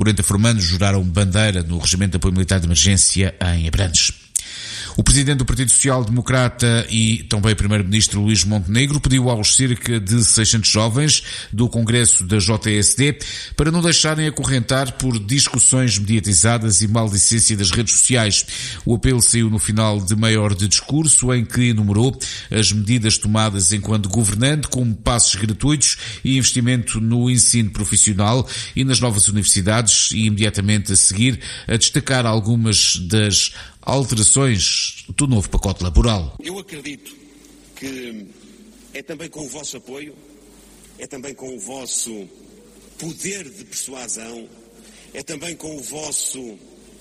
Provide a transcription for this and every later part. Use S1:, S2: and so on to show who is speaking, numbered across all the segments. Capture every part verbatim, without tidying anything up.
S1: quarenta formandos juraram bandeira no Regimento de Apoio Militar de Emergência em Abrantes. O presidente do Partido Social Democrata e também primeiro-ministro Luís Montenegro pediu aos cerca de seiscentos jovens do Congresso da J S D para não deixarem acorrentar por discussões mediatizadas e maldicência das redes sociais. O apelo saiu no final de meia hora de discurso em que enumerou as medidas tomadas enquanto governante, como passos gratuitos e investimento no ensino profissional e nas novas universidades, e imediatamente a seguir a destacar algumas das alterações do novo pacote laboral.
S2: Eu acredito que é também com o vosso apoio, é também com o vosso poder de persuasão, é também com o vosso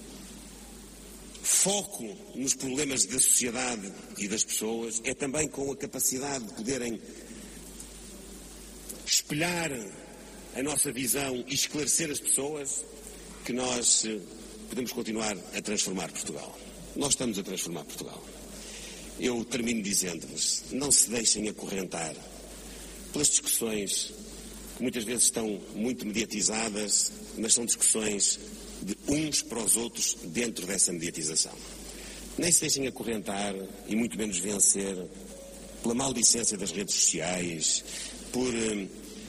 S2: foco nos problemas da sociedade e das pessoas, é também com a capacidade de poderem espelhar a nossa visão e esclarecer as pessoas que nós podemos continuar a transformar Portugal. Nós estamos a transformar Portugal. Eu termino dizendo-vos, não se deixem acorrentar pelas discussões que muitas vezes estão muito mediatizadas, mas são discussões de uns para os outros dentro dessa mediatização. Nem se deixem acorrentar e muito menos vencer pela maldicência das redes sociais, por uh,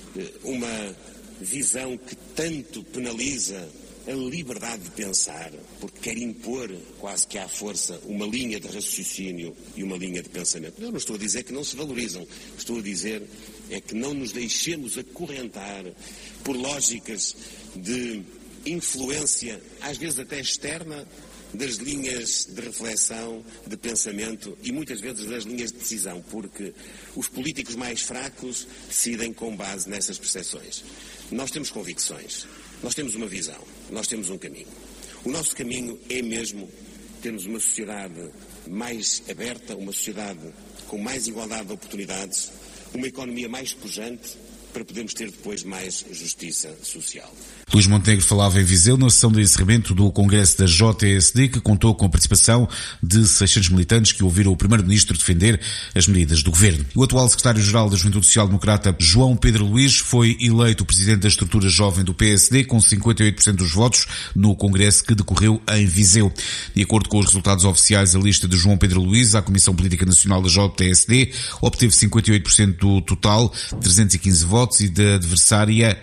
S2: uma visão que tanto penaliza a liberdade de pensar, porque quer impor quase que à força uma linha de raciocínio e uma linha de pensamento. Eu não estou a dizer que não se valorizam, estou a dizer é que não nos deixemos acorrentar por lógicas de influência, às vezes até externa, das linhas de reflexão, de pensamento e muitas vezes das linhas de decisão, porque os políticos mais fracos decidem com base nessas percepções. Nós temos convicções. Nós temos uma visão, nós temos um caminho. O nosso caminho é mesmo termos uma sociedade mais aberta, uma sociedade com mais igualdade de oportunidades, uma economia mais pujante, para podermos ter depois mais justiça social.
S1: Luís Montenegro falava em Viseu na sessão de encerramento do Congresso da J S D, que contou com a participação de seiscentos militantes que ouviram o Primeiro-Ministro defender as medidas do Governo. O atual Secretário-Geral da Juventude Social Democrata, João Pedro Luís, foi eleito Presidente da estrutura jovem do P S D com cinquenta e oito por cento dos votos no Congresso que decorreu em Viseu. De acordo com os resultados oficiais, a lista de João Pedro Luís à Comissão Política Nacional da J S D obteve cinquenta e oito por cento do total, trezentos e quinze votos, e da adversária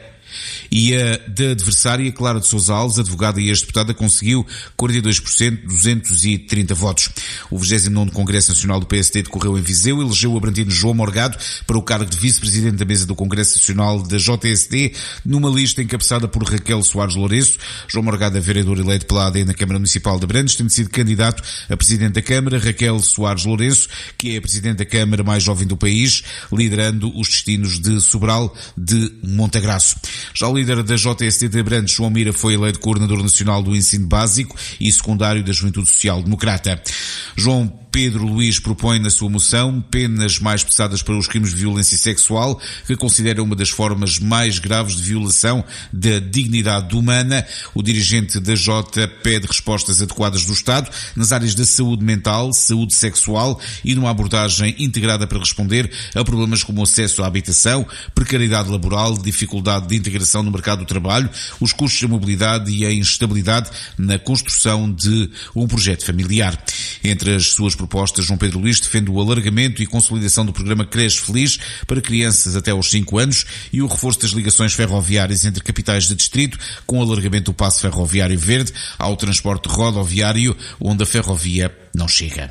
S1: E a da adversária, Clara de Sousa Alves, advogada e ex-deputada, conseguiu quarenta e dois por cento, duzentos e trinta votos. O vigésimo nono Congresso Nacional do P S D decorreu em Viseu e elegeu o abrantino João Morgado para o cargo de vice-presidente da mesa do Congresso Nacional da J S D, numa lista encabeçada por Raquel Soares Lourenço. João Morgado é vereador eleito pela A D na Câmara Municipal de Abrantes, tendo sido candidato a presidente da Câmara. Raquel Soares Lourenço, que é a presidente da Câmara mais jovem do país, liderando os destinos de Sobral de Montagraço. Já o líder da J S D de Abrantes, João Mira, foi eleito coordenador nacional do ensino básico e secundário da Juventude Social Democrata. João Pedro Luís propõe na sua moção penas mais pesadas para os crimes de violência sexual, que considera uma das formas mais graves de violação da dignidade humana. O dirigente da J pede respostas adequadas do Estado nas áreas da saúde mental, saúde sexual e numa abordagem integrada para responder a problemas como o acesso à habitação, precariedade laboral, dificuldade de integração no mercado do trabalho, os custos da mobilidade e a instabilidade na construção de um projeto familiar. Entre as suas propostas, João Pedro Luís defende o alargamento e consolidação do programa Cresce Feliz para crianças até aos cinco anos e o reforço das ligações ferroviárias entre capitais de distrito, com o alargamento do passo ferroviário verde ao transporte rodoviário, onde a ferrovia não chega.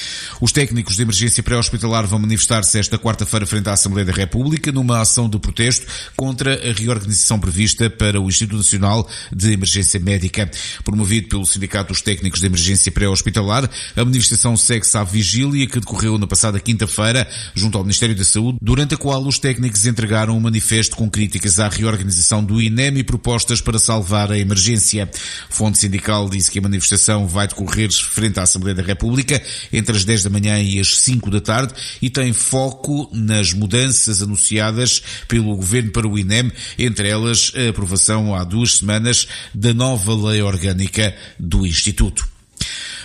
S1: Os técnicos de emergência pré-hospitalar vão manifestar-se esta quarta-feira frente à Assembleia da República numa ação de protesto contra a reorganização prevista para o Instituto Nacional de Emergência Médica. Promovido pelo Sindicato dos Técnicos de Emergência Pré-Hospitalar, a manifestação segue-se à vigília que decorreu na passada quinta-feira junto ao Ministério da Saúde, durante a qual os técnicos entregaram um manifesto com críticas à reorganização do I N E M e propostas para salvar a emergência. Fonte sindical disse que a manifestação vai decorrer frente à Assembleia da República entre as dez da manhã e às cinco da tarde e tem foco nas mudanças anunciadas pelo Governo para o I N E M, entre elas a aprovação há duas semanas da nova lei orgânica do Instituto.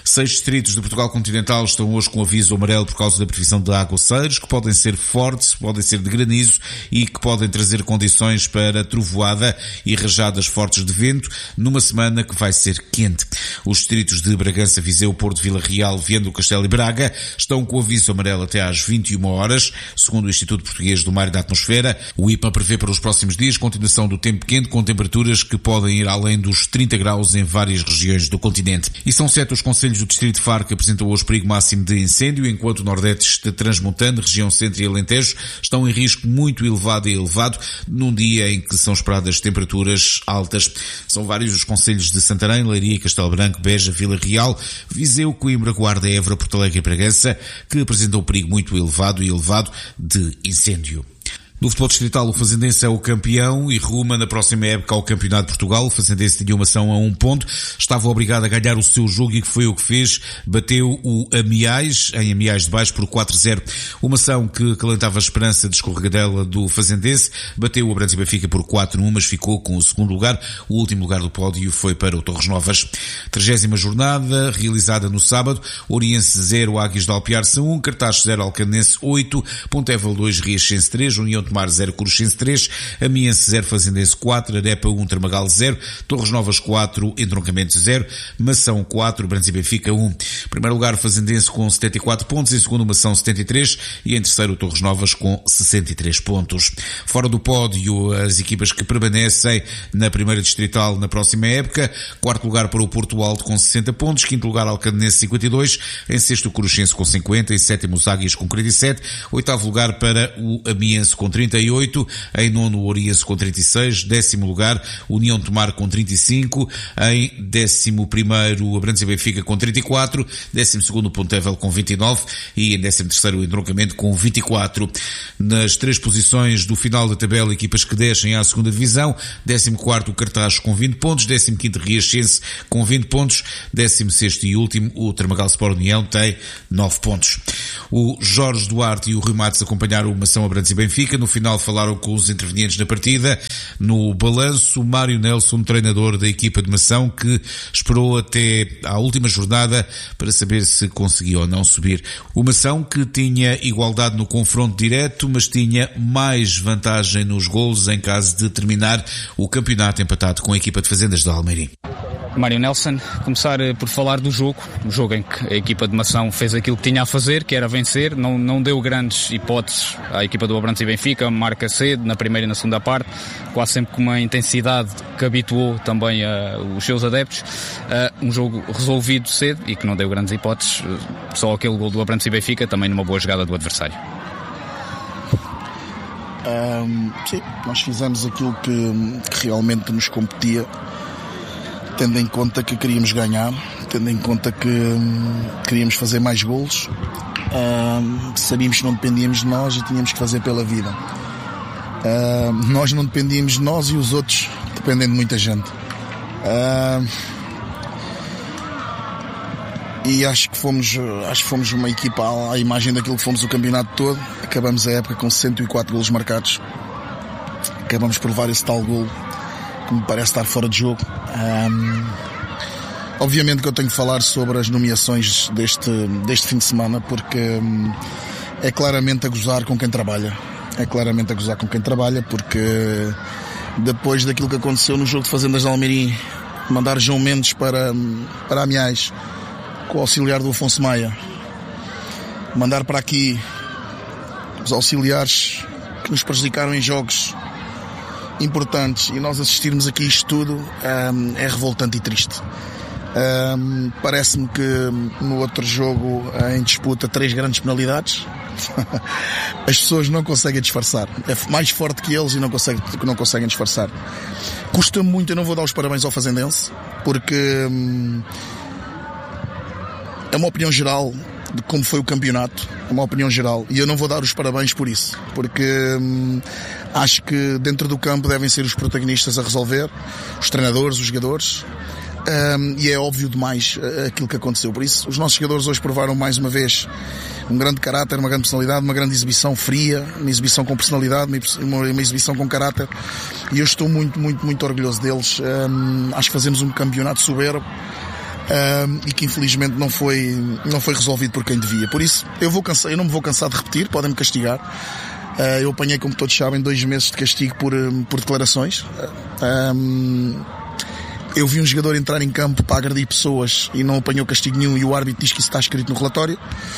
S1: Seis distritos de Portugal continental estão hoje com aviso amarelo por causa da previsão de aguaceiros, que podem ser fortes, podem ser de granizo e que podem trazer condições para trovoada e rajadas fortes de vento numa semana que vai ser quente. Os distritos de Bragança, Viseu, Porto, Vila Real, Viana do Castelo e Braga estão com aviso amarelo até às vinte e uma horas, segundo o Instituto Português do Mar e da Atmosfera. O I P A prevê para os próximos dias continuação do tempo quente com temperaturas que podem ir além dos trinta graus em várias regiões do continente. E são sete os concelhos do Distrito de Faro que apresentam hoje perigo máximo de incêndio, enquanto o Nordeste Transmontano, região Centro e Alentejo estão em risco muito elevado e elevado num dia em que são esperadas temperaturas altas. São vários os concelhos de Santarém, Leiria, Castelo Branco, Beja, Vila Real, Viseu, Coimbra, Guarda, Évora, Porto Alegre e Bragança que apresentam perigo muito elevado e elevado de incêndio. No futebol distrital, o Fazendense é o campeão e ruma na próxima época ao Campeonato de Portugal. O Fazendense tinha uma ação a um ponto, estava obrigado a ganhar o seu jogo e que foi o que fez. Bateu o Amiais, em Amiais de Baixo, por quatro a zero. Uma ação que acalentava a esperança de escorregadela do Fazendense. Bateu o Abrantes e Benfica por quatro a um, mas ficou com o segundo lugar. O último lugar do pódio foi para o Torres Novas. trigésima jornada, realizada no sábado. Oriense zero, Águias de Alpiarce um, Cartaz zero, Alcanense oito, Pontevel dois, Riachense três, União de Mar zero, Coruchense três, Amiense zero, Fazendense quatro, Arepa um, Tramagal zero, Torres Novas quatro, Entroncamento zero, Mação quatro, Brandes e Benfica um. Primeiro lugar Fazendense com setenta e quatro pontos, em segundo Mação setenta e três e em terceiro Torres Novas com sessenta e três pontos. Fora do pódio, as equipas que permanecem na primeira distrital na próxima época. Quarto lugar para o Porto Alto com sessenta pontos, quinto lugar Alcanense cinquenta e dois, em sexto o Coruchense com cinquenta, em sétimo os Águias com quarenta e sete, oitavo lugar para o Amiense com trinta e oito, em nono o Oriense com trinta e seis, décimo lugar União de Tomar com trinta e cinco, em décimo primeiro o Abrantes e Benfica com trinta e quatro, décimo segundo o Pontevel com vinte e nove e em décimo terceiro o Entroncamento com vinte e quatro. Nas três posições do final da tabela, equipas que descem à segunda divisão: décimo quarto o Cartaz com vinte pontos, décimo quinto Riachense com vinte pontos, décimo sexto e último o Tramagal Sport União tem nove pontos. O Jorge Duarte e o Rui Matos acompanharam o Mação, Abrantes e Benfica. No final falaram com os intervenientes na partida. No balanço, Mário Nelson, treinador da equipa de Mação, que esperou até à última jornada para saber se conseguia ou não subir. O Mação, que tinha igualdade no confronto direto, mas tinha mais vantagem nos golos em caso de terminar o campeonato empatado com a equipa de Fazendas de Almeirim.
S3: Mário Nelson, começar por falar do jogo, o jogo em que a equipa de Mação fez aquilo que tinha a fazer, que era vencer, não, não deu grandes hipóteses à equipa do Abrantes e Benfica, marca cedo, na primeira e na segunda parte, quase sempre com uma intensidade que habituou também uh, os seus adeptos, uh, um jogo resolvido cedo e que não deu grandes hipóteses, uh, só aquele gol do Abrantes e Benfica, também numa boa jogada do adversário.
S4: Um, sim, nós fizemos aquilo que, que realmente nos competia, tendo em conta que queríamos ganhar, tendo em conta que hum, queríamos fazer mais golos, hum, sabíamos que não dependíamos de nós e tínhamos que fazer pela vida. Hum, nós não dependíamos de nós e os outros dependem de muita gente. Hum, e acho que fomos, acho que fomos uma equipa à, à imagem daquilo que fomos o campeonato todo. Acabamos a época com cento e quatro golos marcados. Acabamos por levar esse tal golo que me parece estar fora de jogo. Um, obviamente que eu tenho que falar sobre as nomeações deste, deste fim de semana, porque um, é claramente a gozar com quem trabalha. É claramente a gozar com quem trabalha, porque depois daquilo que aconteceu no jogo de Fazendas de Almeirim, mandar João Mendes para, para Amiais, com o auxiliar do Afonso Maia, mandar para aqui os auxiliares que nos prejudicaram em jogos importantes e nós assistirmos aqui isto tudo, um, é revoltante e triste. Um, parece-me que no outro jogo em disputa três grandes penalidades as pessoas não conseguem disfarçar, é mais forte que eles e não conseguem, não conseguem disfarçar. Custa-me muito, eu não vou dar os parabéns ao Fazendense, porque hum, é uma opinião geral de como foi o campeonato, é uma opinião geral, e eu não vou dar os parabéns por isso, porque hum, acho que dentro do campo devem ser os protagonistas a resolver, os treinadores, os jogadores, um, e é óbvio demais aquilo que aconteceu. Por isso, os nossos jogadores hoje provaram mais uma vez um grande caráter, uma grande personalidade, uma grande exibição fria, uma exibição com personalidade, uma, uma exibição com caráter, e eu estou muito, muito, muito orgulhoso deles. Um, acho que fazemos um campeonato soberbo. um, e que infelizmente não foi, não foi resolvido por quem devia. Por isso, eu, vou cansar, eu não me vou cansar de repetir, podem-me castigar. Uh, eu apanhei, como todos sabem, dois meses de castigo por, por declarações. Um, eu vi um jogador entrar em campo para agredir pessoas e não apanhou castigo nenhum e o árbitro diz que isso está escrito no relatório.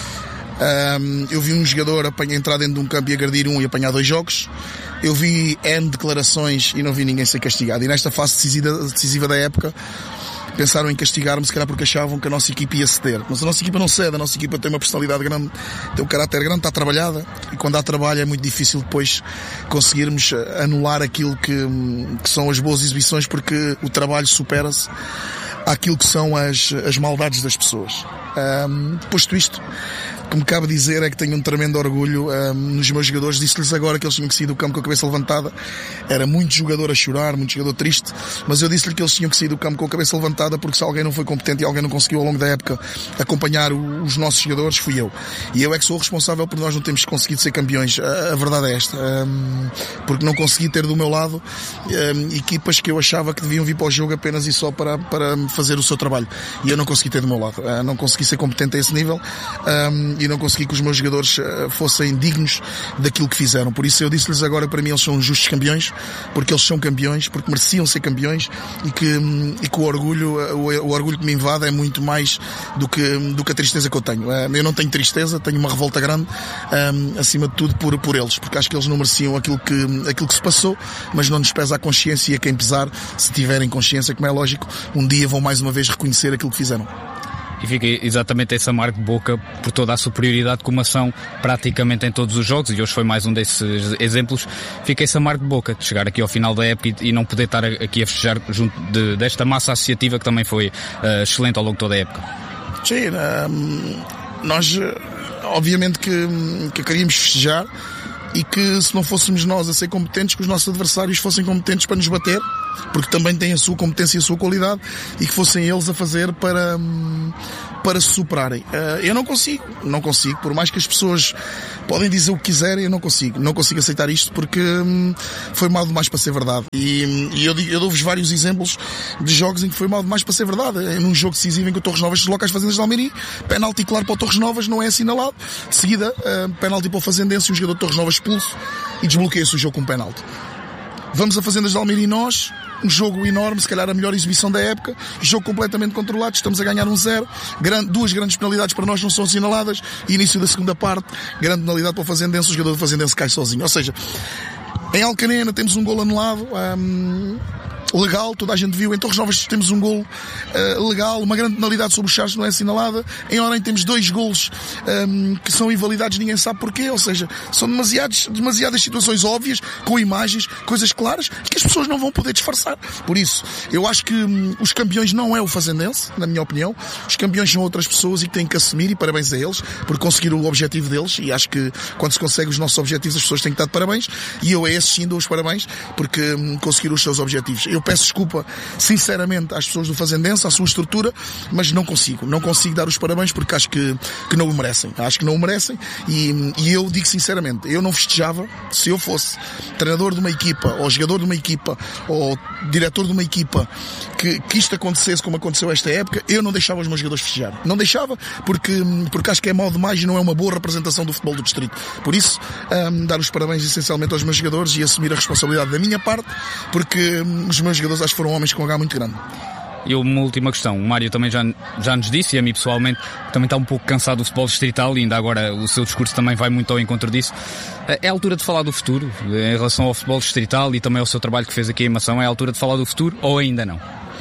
S4: Um, eu vi um jogador apanhar, entrar dentro de um campo e agredir um e apanhar dois jogos. Eu vi N declarações e não vi ninguém ser castigado. E nesta fase decisiva, decisiva da época, pensaram em castigar-me, se calhar porque achavam que a nossa equipa ia ceder. Mas a nossa equipa não cede, a nossa equipa tem uma personalidade grande, tem um caráter grande, está trabalhada, e quando há trabalho é muito difícil depois conseguirmos anular aquilo que, que são as boas exibições, porque o trabalho supera-se àquilo que são as, as maldades das pessoas. Um, posto isto, o que me cabe dizer é que tenho um tremendo orgulho um, nos meus jogadores. Disse-lhes agora que eles tinham que sair do campo com a cabeça levantada. Era muito jogador a chorar, muito jogador triste, mas eu disse-lhes que eles tinham que sair do campo com a cabeça levantada, porque se alguém não foi competente e alguém não conseguiu ao longo da época acompanhar o, os nossos jogadores, fui eu. E eu é que sou o responsável por nós não termos conseguido ser campeões. A, a verdade é esta. Um, porque não consegui ter do meu lado um, equipas que eu achava que deviam vir para o jogo apenas e só para, para fazer o seu trabalho. E eu não consegui ter do meu lado. Uh, não consegui ser competente a esse nível. Um, e não consegui que os meus jogadores uh, fossem dignos daquilo que fizeram. Por isso eu disse-lhes agora, para mim eles são justos campeões, porque eles são campeões, porque mereciam ser campeões, e que, um, e que o orgulho uh, o, o orgulho que me invade é muito mais do que, um, do que a tristeza que eu tenho. Uh, eu não tenho tristeza, tenho uma revolta grande, um, acima de tudo por, por eles, porque acho que eles não mereciam aquilo que, aquilo que se passou, mas não nos pesa a consciência, e a quem pesar, se tiverem consciência, como é lógico, um dia vão mais uma vez reconhecer aquilo que fizeram.
S3: E fica exatamente esse amargo de boca por toda a superioridade como ação praticamente em todos os jogos, e hoje foi mais um desses exemplos. Fica esse amargo de boca de chegar aqui ao final da época e, e não poder estar aqui a festejar junto de, desta massa associativa que também foi uh, excelente ao longo de toda a época.
S4: Sim, um, nós obviamente que, que queríamos festejar, e que se não fôssemos nós a ser competentes, que os nossos adversários fossem competentes para nos bater, porque também têm a sua competência e a sua qualidade, e que fossem eles a fazer para, para se superarem. Eu não consigo, não consigo, por mais que as pessoas podem dizer o que quiserem, eu não consigo, não consigo aceitar isto, porque foi mal demais para ser verdade. E, e eu, eu dou-vos vários exemplos de jogos em que foi mal demais para ser verdade. Num jogo decisivo em que o Torres Novas desloca as Fazendas de Almeirim, penalti claro para o Torres Novas, não é assinalado. De seguida, uh, penalti para o Fazendense, e um jogador de Torres Novas expulso, e desbloqueia-se o jogo com um penalti. Vamos a Fazendas de Almeirim nós, um jogo enorme, se calhar a melhor exibição da época, jogo completamente controlado, estamos a ganhar um zero, grande, duas grandes penalidades para nós não são assinaladas, e início da segunda parte, grande penalidade para o Fazendense, o jogador do Fazendense cai sozinho. Ou seja, em Alcanena temos um golo anulado, um, legal, toda a gente viu. Em Torres Novas temos um golo uh, legal, uma grande penalidade sobre o Chaves não é assinalada. Em Orem temos dois golos um, que são invalidados, ninguém sabe porquê. Ou seja, são demasiados, demasiadas situações óbvias, com imagens, coisas claras, que as pessoas não vão poder disfarçar. Por isso, eu acho que um, os campeões não é o Fazendense, na minha opinião. Os campeões são outras pessoas e que têm que assumir, e parabéns a eles por conseguir o objetivo deles. E acho que quando se consegue os nossos objetivos, as pessoas têm que estar de parabéns, e eu a esses sim dou os parabéns porque um, conseguiram os seus objetivos. Eu peço desculpa, sinceramente, às pessoas do Fazendense, à sua estrutura, mas não consigo. Não consigo dar os parabéns porque acho que, que não o merecem. Acho que não o merecem, e, e eu digo sinceramente, eu não festejava se eu fosse treinador de uma equipa, ou jogador de uma equipa, ou diretor de uma equipa, que, que isto acontecesse como aconteceu esta época, eu não deixava os meus jogadores festejar. Não deixava, porque, porque acho que é mau demais e não é uma boa representação do futebol do distrito. Por isso, um, dar os parabéns essencialmente aos meus jogadores e assumir a responsabilidade da minha parte, porque um, os meus jogadores acho que foram homens com um H muito grande.
S3: E uma última questão, o Mário também já, já nos disse, e a mim pessoalmente também está um pouco cansado do futebol distrital, e ainda agora o seu discurso também vai muito ao encontro disso. É a altura de falar do futuro em relação ao futebol distrital e também ao seu trabalho que fez aqui em Mação? É a altura de falar do futuro ou ainda não?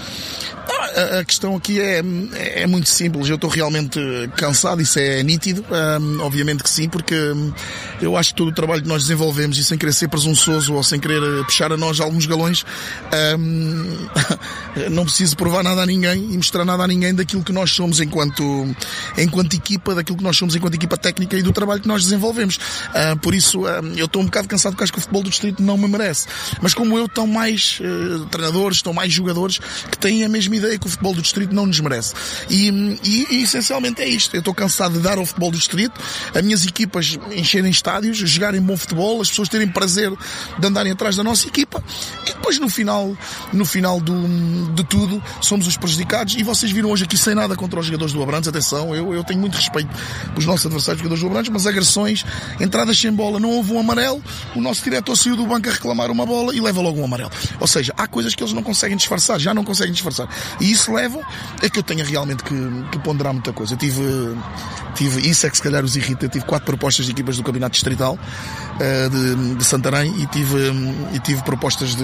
S4: A questão aqui é, é muito simples. Eu estou realmente cansado, isso é nítido. Um, obviamente que sim, porque eu acho que todo o trabalho que nós desenvolvemos, e sem querer ser presunçoso ou sem querer puxar a nós alguns galões, um, não preciso provar nada a ninguém e mostrar nada a ninguém daquilo que nós somos enquanto, enquanto equipa, daquilo que nós somos enquanto equipa técnica e do trabalho que nós desenvolvemos. Uh, por isso, uh, eu estou um bocado cansado porque acho que o futebol do distrito não me merece. Mas como eu, estão mais uh, treinadores, estão mais jogadores que têm a mesma ideia que o futebol do distrito não nos merece. E, e, e essencialmente é isto. Eu estou cansado de dar ao futebol do distrito, as minhas equipas encherem estádios, jogarem bom futebol, as pessoas terem prazer de andarem atrás da nossa equipa, e depois no final, no final do, de tudo, somos os prejudicados. E vocês viram hoje aqui, sem nada contra os jogadores do Abrantes, atenção, eu, eu tenho muito respeito pelos nossos adversários, jogadores do Abrantes, mas agressões, entradas sem bola, não houve um amarelo, o nosso diretor saiu do banco a reclamar uma bola e leva logo um amarelo. Ou seja, há coisas que eles não conseguem disfarçar, já não conseguem disfarçar. E isso leva a que eu tenha realmente que, que ponderar muita coisa. Eu tive, tive, isso é que se calhar os irrita, eu tive quatro propostas de equipas do Campeonato Distrital uh, de, de Santarém e tive, um, e tive propostas de,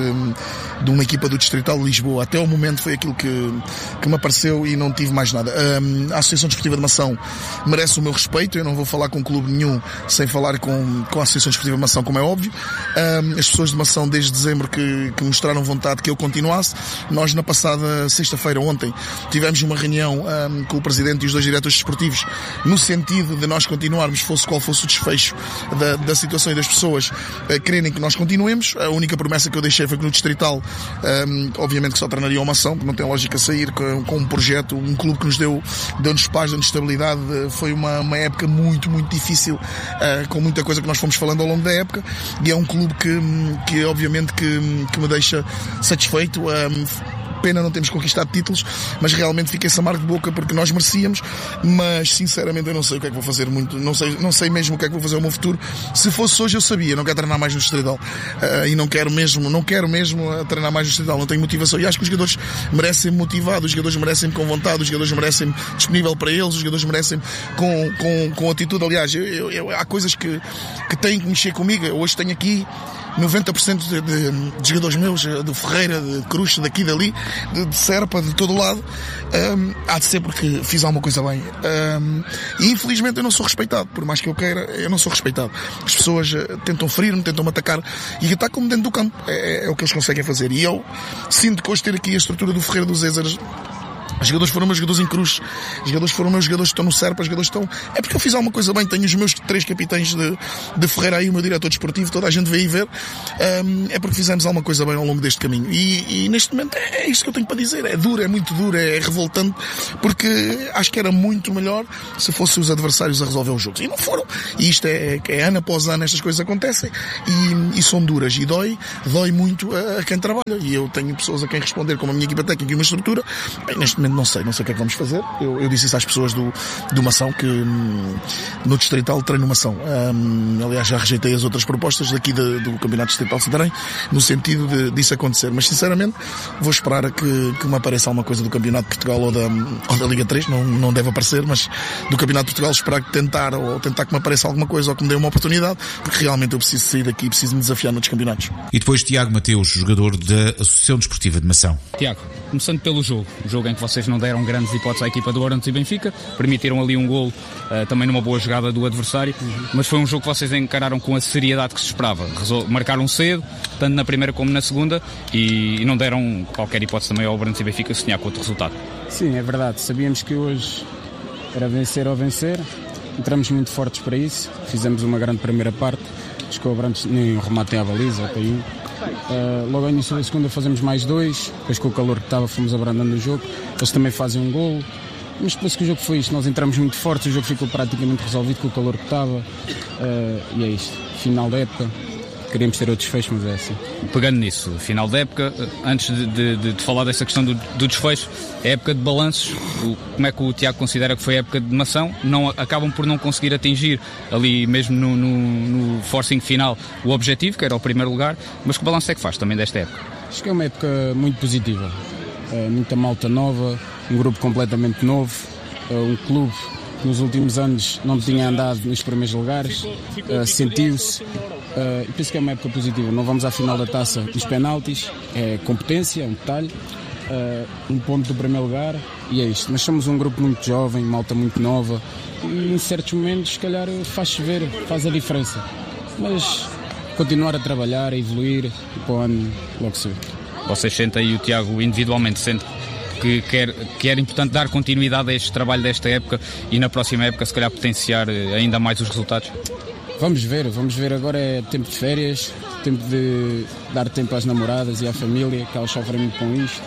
S4: de uma equipa do Distrital de Lisboa. Até o momento foi aquilo que, que me apareceu e não tive mais nada. Um, a Associação Desportiva de Mação merece o meu respeito, eu não vou falar com clube nenhum sem falar com, com a Associação Desportiva de Mação, como é óbvio. Um, as pessoas de Mação desde dezembro que, que mostraram vontade que eu continuasse. Nós na passada sexta-feira, ontem, tivemos uma reunião um, com o Presidente e os dois diretores desportivos no sentido de nós continuarmos, fosse qual fosse o desfecho da, da situação e das pessoas uh, quererem que nós continuemos. A única promessa que eu deixei foi que no Distrital, um, obviamente que só treinaria uma ação, porque não tem lógica sair com, com um projeto, um clube que nos deu, deu-nos paz, deu-nos estabilidade. Foi uma, uma época muito, muito difícil, uh, com muita coisa que nós fomos falando ao longo da época, e é um clube que, que obviamente que, que me deixa satisfeito. Um, Pena não termos conquistado títulos, mas realmente fiquei-se amargo de boca porque nós merecíamos. Mas sinceramente eu não sei o que é que vou fazer muito, não sei, não sei mesmo o que é que vou fazer no meu futuro. Se fosse hoje eu sabia, não quero treinar mais no Distrital, uh, e não quero mesmo, não quero mesmo treinar mais no Distrital, não tenho motivação, e acho que os jogadores merecem-me motivado, os jogadores merecem-me com vontade, os jogadores merecem-me disponível para eles, os jogadores merecem-me com, com, com atitude. Aliás, eu, eu, eu, há coisas que, que têm que mexer comigo. Eu hoje tenho aqui noventa por cento de, de, de jogadores meus, do Ferreira, de Cruz, daqui, dali, de, de Serpa, de todo o lado. Um, há de ser porque fiz alguma coisa bem. Um, e infelizmente eu não sou respeitado, por mais que eu queira, eu não sou respeitado. As pessoas uh, tentam ferir-me, tentam me atacar, e atacam-me dentro do campo. É, é o que eles conseguem fazer. E eu sinto que hoje ter aqui a estrutura do Ferreira, dos Ézeres, os jogadores foram meus jogadores em Cruz, os jogadores foram meus jogadores que estão no Serpa, os jogadores que estão... É porque eu fiz alguma coisa bem, tenho os meus três capitães de, de Ferreira aí, o meu diretor desportivo, toda a gente veio ver, um, é porque fizemos alguma coisa bem ao longo deste caminho. E, e neste momento é, é isto que eu tenho para dizer, é duro, é muito duro, é revoltante, porque acho que era muito melhor se fossem os adversários a resolver os jogos. E não foram. E isto é, é ano após ano estas coisas acontecem, e, e são duras, e dói, dói muito a, a quem trabalha. E eu tenho pessoas a quem responder, como a minha equipa técnica e uma estrutura. Bem, neste momento não sei, não sei o que é que vamos fazer. Eu, eu disse isso às pessoas do, do Mação, que hum, no Distrital treino Mação. Hum, aliás, já rejeitei as outras propostas daqui de, do Campeonato Distrital de Santarém, no sentido de, disso acontecer. Mas sinceramente, vou esperar a que, que me apareça alguma coisa do Campeonato de Portugal ou da, ou da Liga três, não, não deve aparecer, mas do Campeonato de Portugal esperar que tentar, ou tentar que me apareça alguma coisa ou que me dê uma oportunidade, porque realmente eu preciso sair daqui e preciso me desafiar noutros campeonatos.
S1: E depois Tiago Mateus, jogador da Associação Desportiva de Mação.
S3: Tiago, começando pelo jogo, o jogo em que vocês não deram grandes hipóteses à equipa do Abrantes e Benfica, permitiram ali um golo, uh, também numa boa jogada do adversário, mas foi um jogo que vocês encararam com a seriedade que se esperava. Resol- marcaram cedo, tanto na primeira como na segunda, e, e não deram qualquer hipótese também ao Abrantes e Benfica se tinha com outro resultado.
S5: Sim, é verdade, sabíamos que hoje era vencer ou vencer, entramos muito fortes para isso, fizemos uma grande primeira parte, acho que o Abrantes nem um remate à baliza, até um. Uh, logo ao início da segunda fazemos mais dois, depois com o calor que estava fomos abrandando o jogo, eles também fazem um golo, mas depois que o jogo foi isto, nós entramos muito fortes, o jogo ficou praticamente resolvido com o calor que estava, uh, e é isto, final da época, queríamos ter outro desfecho, mas é assim.
S3: Pegando nisso, final da época, antes de, de, de, de falar dessa questão do, do desfecho, a época de balanços, o, como é que o Tiago considera que foi a época de Mação? Não, acabam por não conseguir atingir ali mesmo no, no, no forcing final o objetivo, que era o primeiro lugar, mas que balanço é que faz também desta época?
S5: Acho que é uma época muito positiva, uh, muita malta nova, um grupo completamente novo, uh, um clube que nos últimos anos não tinha andado nos primeiros lugares, uh, sentiu-se, uh, e penso que é uma época positiva. Não vamos à final da taça dos penaltis, é competência, é um detalhe, uh, um ponto do primeiro lugar, e é isto. Mas somos um grupo muito jovem, malta muito nova, e em certos momentos, se calhar, faz-se ver, faz a diferença. Mas continuar a trabalhar, a evoluir, e para o ano logo se vê.
S3: Vocês sentem, e o Tiago individualmente sente que, quer, que era importante dar continuidade a este trabalho desta época e na próxima época se calhar potenciar ainda mais os resultados?
S5: Vamos ver, vamos ver. Agora é tempo de férias, tempo de dar tempo às namoradas e à família, que elas sofrem muito com isto.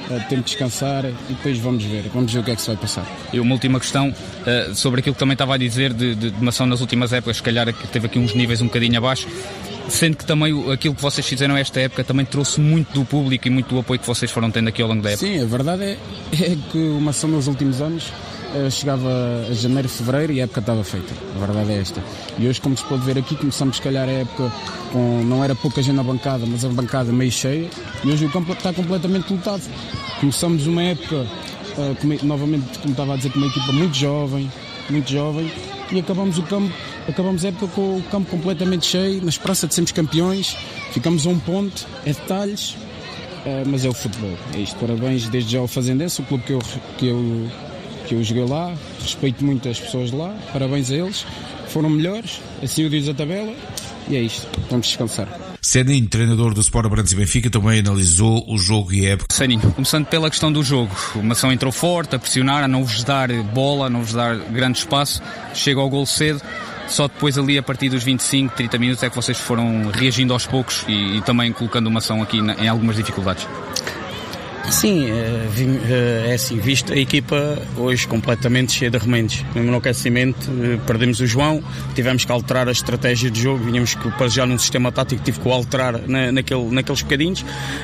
S5: uh, tempo de descansar e depois vamos ver, vamos ver o que é que se vai passar.
S3: E uma última questão uh, sobre aquilo que também estava a dizer de, de, de Mação nas últimas épocas, se calhar teve aqui uns níveis um bocadinho abaixo, sendo que também aquilo que vocês fizeram esta época também trouxe muito do público e muito do apoio que vocês foram tendo aqui ao longo da época.
S5: Sim, a verdade é, é que o Mação nos últimos anos uh, chegava a janeiro, fevereiro e a época estava feita, a verdade é esta. E hoje, como se pode ver aqui, começamos se calhar a época com, não era pouca gente na bancada, mas a bancada meio cheia, e hoje o campo está completamente lotado. Começamos uma época, uh, com, novamente, como estava a dizer, com uma equipa muito jovem, muito jovem, e acabamos o campo, acabamos a época com o campo completamente cheio, na esperança de sermos campeões, ficamos a um ponto, é detalhes, uh, mas é o futebol, é isto. Parabéns desde já ao Fazendense, o clube que eu, que, eu, que eu joguei lá, respeito muito as pessoas de lá, parabéns a eles, foram melhores, assim o diz a tabela, e é isto, vamos descansar.
S1: Seninho, treinador do Sport Abrantes e Benfica, também analisou o jogo e a época.
S3: Seninho, começando pela questão do jogo, o Mação entrou forte, a pressionar, a não vos dar bola, a não vos dar grande espaço, chega ao golo cedo, só depois ali a partir dos vinte e cinco, trinta minutos é que vocês foram reagindo aos poucos e, e também colocando o Mação aqui na, em algumas dificuldades.
S6: Sim, é assim, visto a equipa hoje completamente cheia de remendos. Mesmo no aquecimento, perdemos o João, tivemos que alterar a estratégia de jogo, vinhamos para já num sistema tático, tive que o alterar na, naquele, naqueles bocadinhos,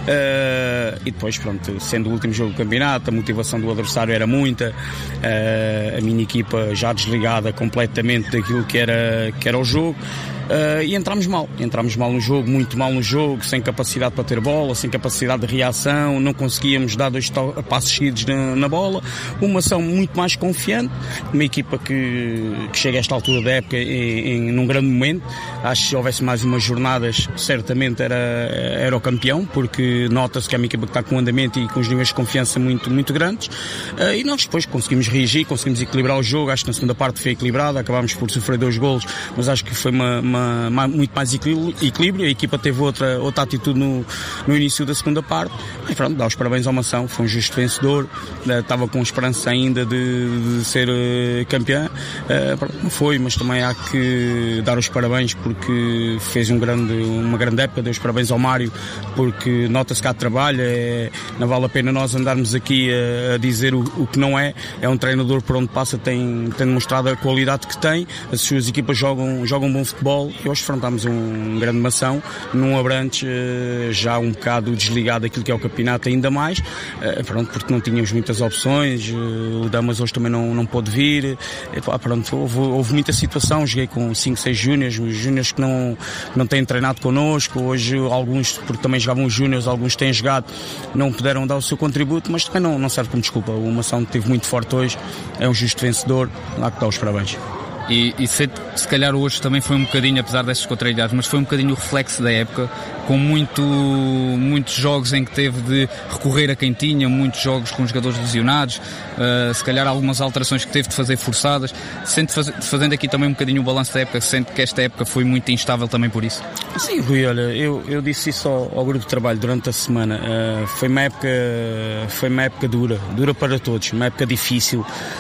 S6: uh, e depois, pronto, sendo o último jogo do campeonato, a motivação do adversário era muita, uh, a minha equipa já desligada completamente daquilo que era, que era o jogo. Uh, e entramos mal, entramos mal no jogo, muito mal no jogo, sem capacidade para ter bola, sem capacidade de reação, não conseguíamos dar dois to- passos seguidos na, na bola, uma ação muito mais confiante, uma equipa que, que chega a esta altura da época em, em, num grande momento. Acho que se houvesse mais umas jornadas, certamente era, era o campeão, porque nota-se que é uma equipa que está com um andamento e com os níveis de confiança muito, muito grandes, uh, e nós depois conseguimos reagir, conseguimos equilibrar o jogo. Acho que na segunda parte foi equilibrada, acabámos por sofrer dois golos, mas acho que foi uma, uma Uma, muito mais equilíbrio, a equipa teve outra, outra atitude no, no início da segunda parte, e pronto, dá os parabéns ao Mação, foi um justo vencedor, estava com esperança ainda de, de ser uh, campeão, uh, não foi, mas também há que dar os parabéns porque fez um grande, uma grande época, deu os parabéns ao Mário, porque nota-se que há trabalho, é, não vale a pena nós andarmos aqui a, a dizer o, o que não é, é um treinador por onde passa, tem, tem demonstrado a qualidade que tem, as suas equipas jogam, jogam bom futebol. E hoje enfrentámos um grande Mação num Abrantes já um bocado desligado daquilo que é o campeonato ainda mais, pronto, porque não tínhamos muitas opções, o Damas hoje também não, não pôde vir, e, pá, pronto, houve, houve muita situação, joguei com cinco, seis júniores, os júniores que não, não têm treinado connosco, hoje alguns, porque também jogavam os júniores, alguns têm jogado, não puderam dar o seu contributo, mas também não, não serve como desculpa, o Mação esteve muito forte hoje, é um justo vencedor, lá que dá os parabéns.
S3: E, e se, se calhar hoje também foi um bocadinho, apesar destas contrariedades, mas foi um bocadinho o reflexo da época, com muito, muitos jogos em que teve de recorrer a quem tinha, muitos jogos com jogadores lesionados, uh, se calhar algumas alterações que teve de fazer forçadas. Sente faz, fazendo aqui também um bocadinho o balanço da época, sente que esta época foi muito instável também por isso?
S6: Sim, Rui, olha, eu, eu disse isso ao, ao grupo de trabalho durante a semana, uh, foi uma época foi uma época dura, dura para todos, uma época difícil,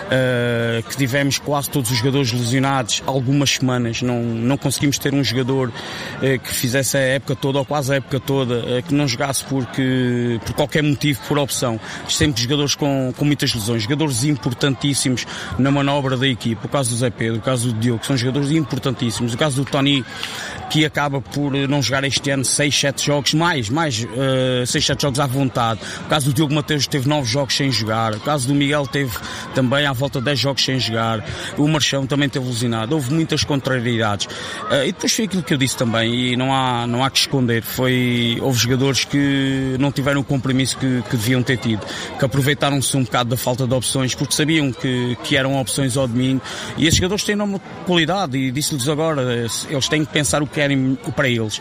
S6: uh, que tivemos quase todos os jogadores lesionados algumas semanas, não, não conseguimos ter um jogador uh, que fizesse a época toda, ou quase a época toda, uh, que não jogasse porque, por qualquer motivo, por opção. Sempre jogadores com, com muitas lesões, jogadores importantíssimos na manobra da equipe, o caso do Zé Pedro, o caso do Diogo, que são jogadores importantíssimos, o caso do Tony, que acaba por não jogar este ano seis, sete jogos, mais, mais uh, seis, sete jogos à vontade. O caso do Diogo Mateus teve nove jogos sem jogar. O caso do Miguel teve também à volta de dez jogos sem jogar. O Marchão também teve lesionado. Houve muitas contrariedades. Uh, e depois foi aquilo que eu disse também, e não há, não há que esconder. Foi, houve jogadores que não tiveram o compromisso que, que deviam ter tido, que aproveitaram-se um bocado da falta de opções, porque sabiam que, que eram opções ao domínio. E esses jogadores têm uma qualidade, e disse-lhes agora, eles têm que pensar o que querem para eles,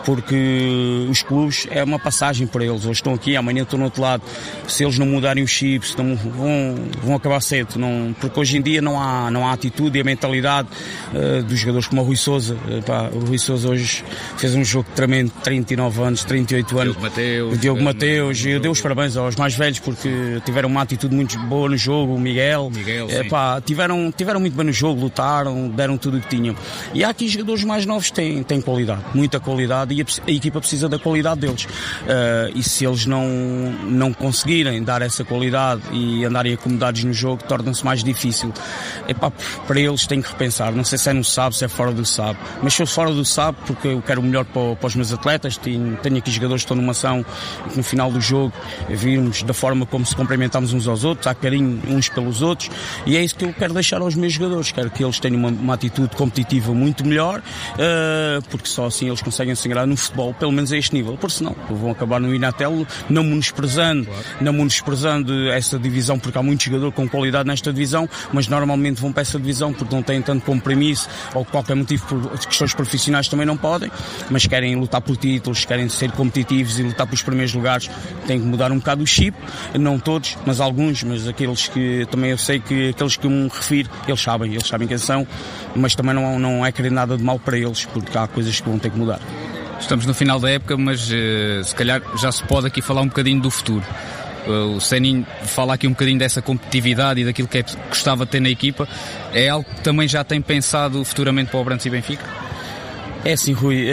S6: porque os clubes é uma passagem para eles. Hoje estão aqui, amanhã estão no outro lado. Se eles não mudarem os chips, não, vão, vão acabar cedo, não, porque hoje em dia não há, não há atitude, e a mentalidade qualidade uh, dos jogadores como o Rui Sousa. Uh, pá, o Rui Sousa hoje fez um jogo tremendo, trinta e nove anos, trinta e oito anos.
S3: Diogo Mateus.
S6: O Diogo Mateus, eu dei os parabéns aos mais velhos porque tiveram uma atitude muito boa no jogo. O Miguel,
S3: Miguel
S6: uh, pá, tiveram, tiveram muito bem no jogo, lutaram, deram tudo o que tinham. E há aqui jogadores mais novos que têm, têm qualidade, muita qualidade, e a, a equipa precisa da qualidade deles. Uh, e se eles não, não conseguirem dar essa qualidade e andarem acomodados no jogo, torna-se mais difícil. Epá, para eles têm que repensar. Não sei se é no S A B, se é fora do S A B, mas sou fora do S A B porque eu quero o melhor para, para os meus atletas. Tenho, tenho aqui jogadores que estão numa ação que no final do jogo virmos da forma como se cumprimentamos uns aos outros, há carinho uns pelos outros, e é isso que eu quero deixar aos meus jogadores. Quero que eles tenham uma, uma atitude competitiva muito melhor, uh, porque só assim eles conseguem se ingrar no futebol, pelo menos a este nível, porque senão vão acabar no Inatel, não menosprezando, claro. não menosprezando essa divisão, porque há muito jogador com qualidade nesta divisão, mas normalmente vão para essa divisão porque não têm tanto compromisso ou qualquer motivo, por questões profissionais também não podem, mas querem lutar por títulos, querem ser competitivos e lutar pelos primeiros lugares. Têm que mudar um bocado o chip, não todos, mas alguns, mas aqueles que também eu sei que aqueles que eu me refiro, eles sabem, eles sabem quem são, mas também não, não é querer nada de mal para eles, porque há coisas que vão ter que mudar.
S3: Estamos no final da época, mas uh, se calhar já se pode aqui falar um bocadinho do futuro. Uh, o Seninho fala aqui um bocadinho dessa competitividade e daquilo que é, gostava de ter na equipa. É algo que também já tem pensado futuramente para o Abrantes e Benfica?
S6: É assim, Rui,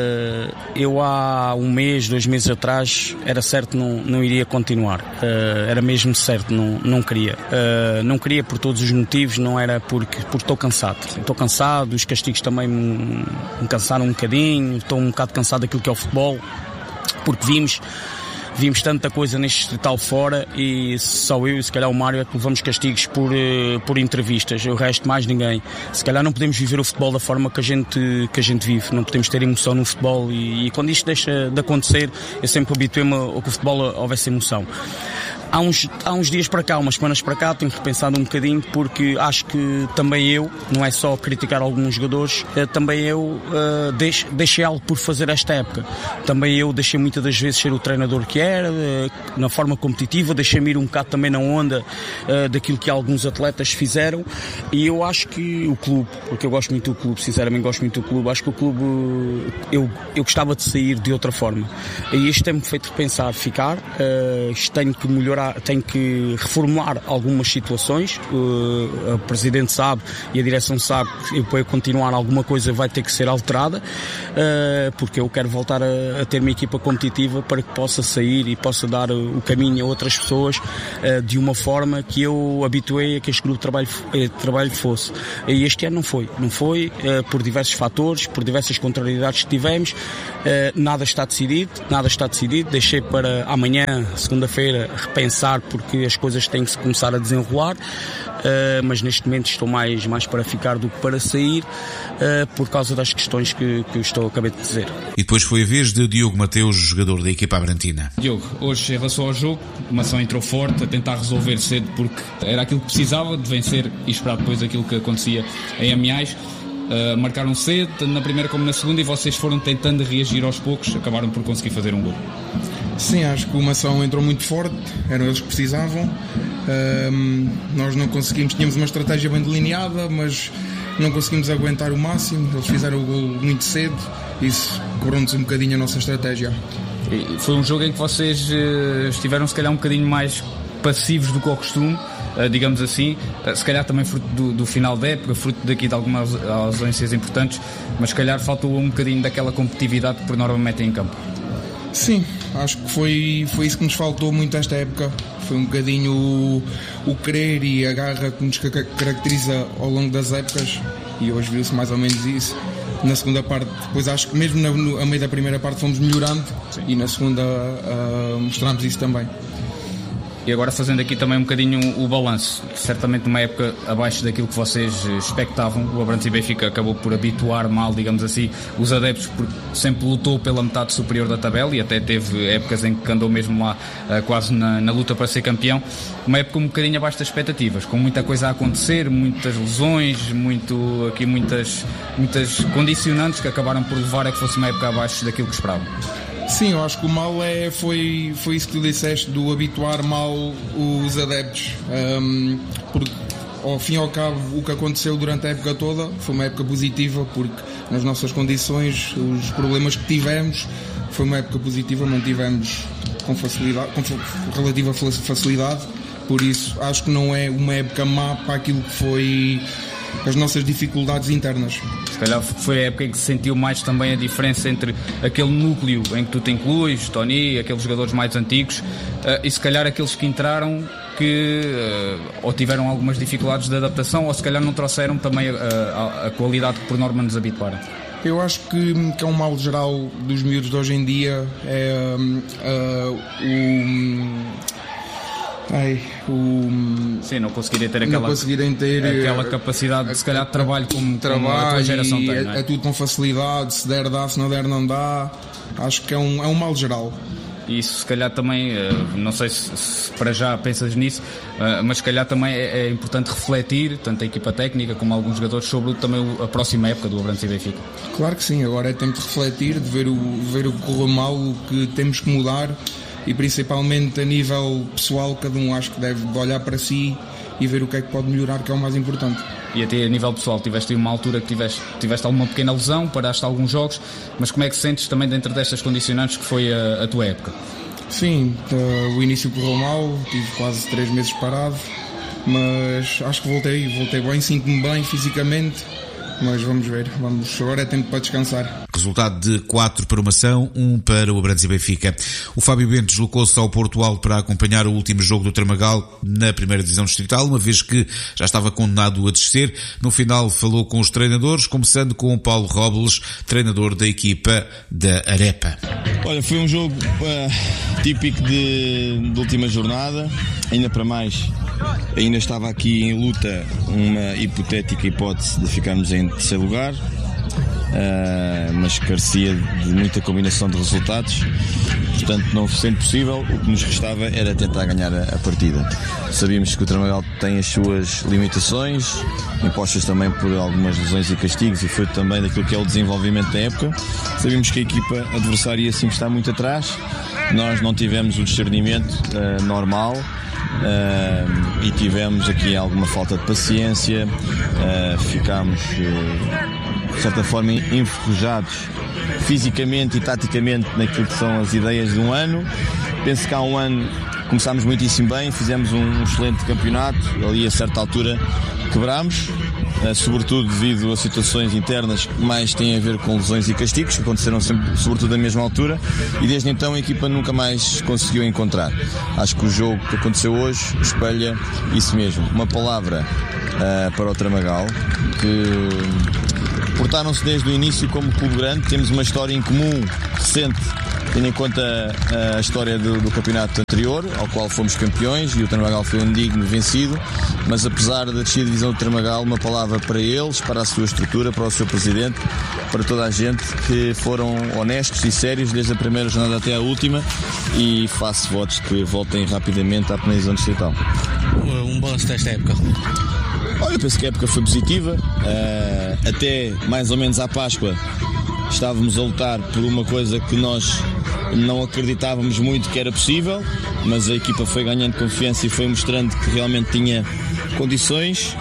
S6: eu há um mês, dois meses atrás, era certo que não, não iria continuar. Era mesmo certo, não, não queria. Não queria por todos os motivos, não era porque, porque estou cansado. Estou cansado, os castigos também me, me cansaram um bocadinho, estou um bocado cansado daquilo que é o futebol, porque vimos... Vimos tanta coisa neste tal fora e só eu e se calhar o Mário é que levamos castigos por, por entrevistas, o resto mais ninguém. Se calhar não podemos viver o futebol da forma que a gente, que a gente vive, não podemos ter emoção no futebol e, e quando isto deixa de acontecer, eu sempre habituei-me a que o futebol houvesse emoção. Há uns, há uns dias para cá, umas semanas para cá, tenho repensado um bocadinho porque acho que também eu, não é só criticar alguns jogadores, também eu uh, deixe, deixei algo por fazer esta época. Também eu deixei muitas das vezes ser o treinador que era, uh, na forma competitiva, deixei-me ir um bocado também na onda uh, daquilo que alguns atletas fizeram e eu acho que o clube, porque eu gosto muito do clube, sinceramente gosto muito do clube, acho que o clube, uh, eu, eu gostava de sair de outra forma. E isto tem-me feito repensar, ficar, uh, isto tenho que melhorar, tem que reformular algumas situações, uh, o Presidente sabe e a Direção sabe que para eu continuar alguma coisa vai ter que ser alterada, uh, porque eu quero voltar a, a ter uma equipa competitiva para que possa sair e possa dar o caminho a outras pessoas uh, de uma forma que eu habituei a que este grupo de trabalho, de trabalho fosse. E este ano não foi, não foi uh, por diversos fatores, por diversas contrariedades que tivemos, uh, nada está decidido, nada está decidido, deixei para amanhã, segunda-feira, repensar porque as coisas têm que se começar a desenrolar, uh, mas neste momento estou mais, mais para ficar do que para sair, uh, por causa das questões que, que eu estou, acabei de dizer.
S1: E depois foi a vez de Diogo Mateus, jogador da equipa abrantina.
S3: Diogo, hoje em relação ao jogo, uma ação entrou forte a tentar resolver cedo porque era aquilo que precisava de vencer e esperar depois aquilo que acontecia em Amiais. Uh, marcaram cedo, na primeira como na segunda, e vocês foram tentando reagir aos poucos, acabaram por conseguir fazer um gol.
S7: Sim, acho que o Mação entrou muito forte, eram eles que precisavam. Um, nós não conseguimos, tínhamos uma estratégia bem delineada, mas não conseguimos aguentar o máximo. Eles fizeram o gol muito cedo, isso cobrou-nos um bocadinho a nossa estratégia.
S3: E foi um jogo em que vocês uh, estiveram se calhar um bocadinho mais passivos do que ao costume, uh, digamos assim, uh, se calhar também fruto do, do final da época, fruto daqui de algumas ausências importantes, mas se calhar faltou um bocadinho daquela competitividade que por norma metem em campo.
S7: Sim, acho que foi, foi isso que nos faltou muito esta época. Foi um bocadinho o, o querer e a garra que nos caracteriza ao longo das épocas, e hoje viu-se mais ou menos isso. Na segunda parte, depois acho que mesmo na, no, a meio da primeira parte fomos melhorando. Sim. E na segunda uh, mostramos isso também.
S3: E agora fazendo aqui também um bocadinho o balanço, certamente numa época abaixo daquilo que vocês expectavam, o Abrantes e Benfica acabou por habituar mal, digamos assim, os adeptos, porque sempre lutou pela metade superior da tabela e até teve épocas em que andou mesmo lá quase na, na luta para ser campeão. Uma época um bocadinho abaixo das expectativas, com muita coisa a acontecer, muitas lesões, muito, aqui muitas, muitas condicionantes que acabaram por levar a que fosse uma época abaixo daquilo que esperavam.
S7: Sim, eu acho que o mal é, foi, foi isso que tu disseste, do habituar mal os adeptos, um, porque ao fim e ao cabo, o que aconteceu durante a época toda foi uma época positiva, porque nas nossas condições, os problemas que tivemos, foi uma época positiva, mantivemos com facilidade, com relativa facilidade, por isso acho que não é uma época má para aquilo que foi as nossas dificuldades internas.
S3: Se calhar foi a época em que se sentiu mais também a diferença entre aquele núcleo em que tu te incluis, Tony, aqueles jogadores mais antigos, e se calhar aqueles que entraram que uh, ou tiveram algumas dificuldades de adaptação ou se calhar não trouxeram também a, a, a qualidade que por norma nos habituaram.
S7: Eu acho que, que é um mal geral dos miúdos de hoje em dia, é uh, o... Ai, o...
S3: Sim, não conseguirem ter aquela,
S7: não conseguirem ter
S3: aquela capacidade de se calhar de trabalho como, trabalho como a tua geração tem, não é?
S7: É tudo com facilidade, se der dá, se não der não dá. Acho que é um, é um mal geral.
S3: E isso se calhar também, não sei se, se para já pensas nisso, mas se calhar também é importante refletir, tanto a equipa técnica como alguns jogadores, sobre também a próxima época do Abrantes e Benfica.
S7: Claro que sim, agora é tempo de refletir, de ver o, ver o que correu mal, o que temos que mudar e principalmente a nível pessoal, cada um acho que deve olhar para si e ver o que é que pode melhorar, que é o mais importante.
S3: E até a nível pessoal, tiveste uma altura que tiveste, tiveste alguma pequena lesão, paraste alguns jogos, mas como é que sentes também dentro destas condicionantes que foi a, a tua época?
S7: Sim, uh, o início correu mal, tive quase três meses parado, mas acho que voltei, voltei bem, sinto-me bem fisicamente, mas vamos ver, vamos, agora é tempo para descansar.
S1: Resultado de quatro para uma ação, um para o Abrantes e Benfica. O Fábio Bento deslocou-se ao Porto Alto para acompanhar o último jogo do Tramagal na primeira divisão distrital, uma vez que já estava condenado a descer. No final falou com os treinadores, começando com o Paulo Robles, treinador da equipa da Arepa.
S8: Olha, foi um jogo uh, típico de, de última jornada, ainda para mais, ainda estava aqui em luta uma hipotética hipótese de ficarmos em terceiro lugar. Uh, mas carecia de muita combinação de resultados, portanto não sendo possível, o que nos restava era tentar ganhar a, a partida. Sabíamos que o Tramagal tem as suas limitações, impostas também por algumas lesões e castigos, e foi também daquilo que é o desenvolvimento da época. Sabíamos que a equipa adversária ia sempre estar muito atrás, nós não tivemos o discernimento uh, normal. Uh, e tivemos aqui alguma falta de paciência, uh, ficámos uh, de certa forma enferrujados fisicamente e taticamente naquilo que são as ideias de um ano. Penso que há um ano começámos muitíssimo bem, fizemos um excelente campeonato, ali a certa altura quebrámos, uh, sobretudo devido a situações internas que mais têm a ver com lesões e castigos, que aconteceram sempre, sobretudo na mesma altura, e desde então a equipa nunca mais conseguiu encontrar. Acho que o jogo que aconteceu hoje espelha isso mesmo. Uma palavra uh, para o Tramagal, que portaram-se desde o início como clube grande, temos uma história em comum recente, tendo em conta a história do, do campeonato anterior, ao qual fomos campeões, e o Tramagal foi um digno vencido, mas apesar da descida de divisão do Tramagal, uma palavra para eles, para a sua estrutura, para o seu presidente, para toda a gente que foram honestos e sérios desde a primeira jornada até a última, e faço votos que voltem rapidamente à primeira divisão distrital.
S9: Um balanço desta época?
S8: Olha, eu penso que a época foi positiva, uh, até mais ou menos à Páscoa estávamos a lutar por uma coisa que nós não acreditávamos muito que era possível, mas a equipa foi ganhando confiança e foi mostrando que realmente tinha condições,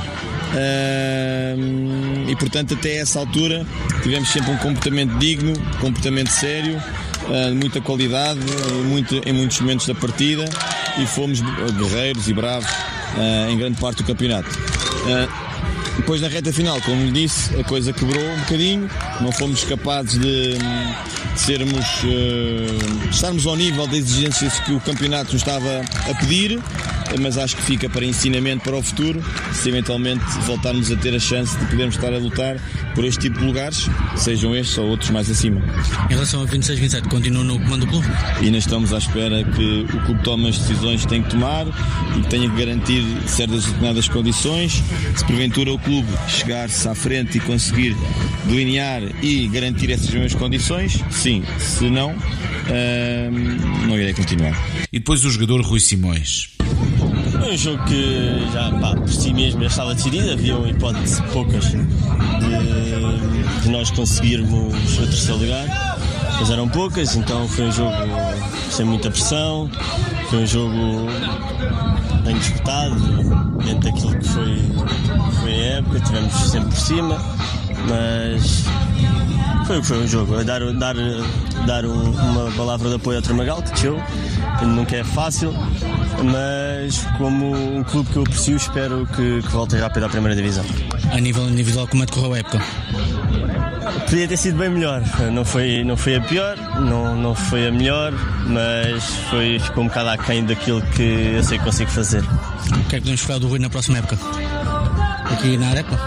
S8: uh, e portanto até essa altura tivemos sempre um comportamento digno, comportamento sério, uh, de muita qualidade muito, em muitos momentos da partida, e fomos guerreiros e bravos uh, em grande parte do campeonato. Uh, Depois na reta final, como lhe disse, a coisa quebrou um bocadinho, não fomos capazes de, de sermos, uh, estarmos ao nível das exigências que o campeonato nos estava a pedir, mas acho que fica para ensinamento para o futuro, se eventualmente voltarmos a ter a chance de podermos estar a lutar por este tipo de lugares, sejam estes ou outros mais acima.
S9: Em relação a vinte e seis vinte e sete, continua no comando do clube?
S8: E ainda estamos à espera que o clube tome as decisões que tem que tomar e que tenha que garantir certas determinadas condições. Se porventura o clube chegar-se à frente e conseguir delinear e garantir essas mesmas condições, sim. Se não, uh, não irei continuar.
S1: E depois o jogador Rui Simões.
S10: É um jogo que já, pá, por si mesmo já estava decidido, havia uma hipótese poucas de, de nós conseguirmos o terceiro lugar, mas eram poucas, então foi um jogo sem muita pressão, foi um jogo bem disputado, dentro daquilo que foi, foi a época, tivemos sempre por cima, mas foi o que foi um jogo. Dar, dar, dar um, uma palavra de apoio ao Tramagal, que desceu, nunca é fácil, mas como um clube que eu aprecio, espero que, que volte rápido à primeira divisão.
S9: A nível individual, como é que correu a época?
S10: Podia ter sido bem melhor, não foi, não foi a pior, não, não foi a melhor, mas foi, ficou um bocado aquém daquilo que eu sei que consigo fazer.
S9: O que é que podemos esperar do Rui na próxima época? Aqui na Arepa?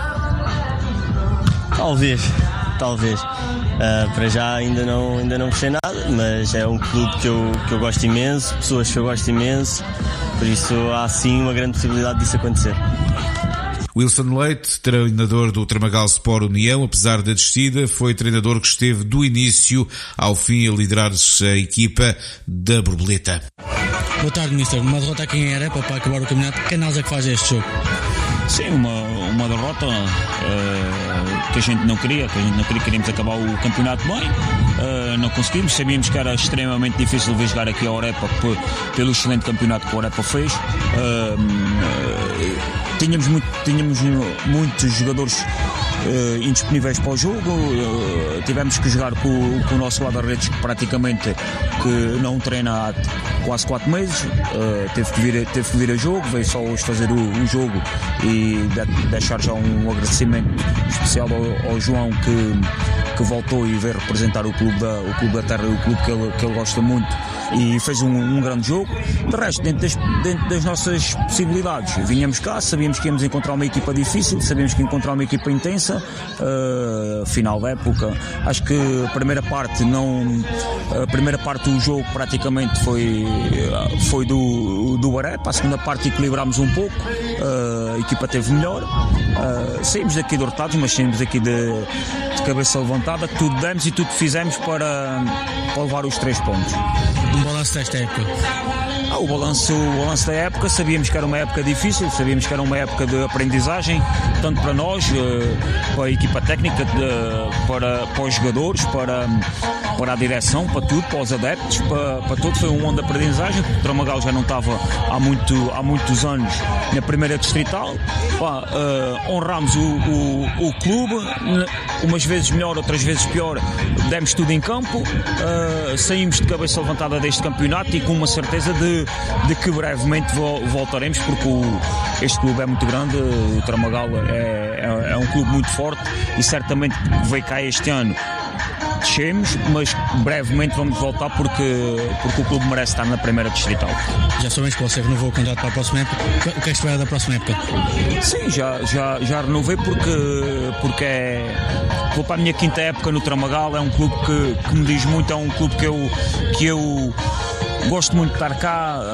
S10: Talvez, talvez. Uh, para já ainda não, ainda não fechei nada, mas é um clube que eu, que eu gosto imenso, pessoas que eu gosto imenso, por isso há sim uma grande possibilidade disso acontecer.
S1: Wilson Leite, treinador do Tramagal Sport União, apesar da descida, foi treinador que esteve do início ao fim a liderar a equipa da Borboleta.
S9: Boa tarde, mister. Uma derrota aqui em Arepa para acabar o campeonato. Que análise é que faz este jogo?
S11: Sim, uma, uma derrota uh, que a gente não queria, que a gente não queria, queríamos acabar o campeonato bem, uh, não conseguimos, sabíamos que era extremamente difícil vir jogar aqui ao Arepa por, pelo excelente campeonato que o Arepa fez. Uh, uh, tínhamos, muito, tínhamos muitos jogadores Uh, indisponíveis para o jogo, uh, tivemos que jogar com, com o nosso guarda-redes que praticamente que não treina há quase quatro meses, uh, teve, que vir, teve que vir a jogo, veio só hoje fazer o, o jogo e de, deixar já um agradecimento especial ao, ao João que, que voltou e veio representar o clube da, o clube da terra, o clube que ele, que ele gosta muito, e fez um, um grande jogo. De resto, dentro das, dentro das nossas possibilidades, vinhamos cá, sabíamos que íamos encontrar uma equipa difícil, sabíamos que ia encontrar uma equipa intensa. Uh, final da época, acho que a primeira parte não a primeira parte do jogo praticamente foi, foi do, do Arepa, a segunda parte equilibrámos um pouco, uh, a equipa teve melhor, uh, saímos daqui derrotados, mas saímos daqui de, de cabeça levantada, tudo demos e tudo fizemos para, para levar os três pontos.
S9: Um balanço desta época?
S11: Ah, o, balanço, o balanço da época, sabíamos que era uma época difícil, sabíamos que era uma época de aprendizagem, tanto para nós, para a equipa técnica, para, para os jogadores, para, para a direção, para tudo, para os adeptos, para, para tudo. Foi um ano de aprendizagem. O Tramagal já não estava há, muito, há muitos anos na primeira distrital. Pá, uh, honramos o, o, o clube, umas vezes melhor, outras vezes pior, demos tudo em campo, uh, saímos de cabeça levantada deste campeonato e com uma certeza de de que brevemente voltaremos, porque o, este clube é muito grande, o Tramagal é, é, é um clube muito forte e certamente veio cá este ano. Descemos, mas brevemente vamos voltar porque, porque o clube merece estar na primeira distrital.
S9: Já sabemos que você renovou o contrato para a próxima época. O que é que espera da próxima época?
S11: Sim, já, já, já renovei porque, porque é, vou para a minha quinta época no Tramagal. É um clube que, que me diz muito, é um clube que eu, que eu gosto muito de estar cá.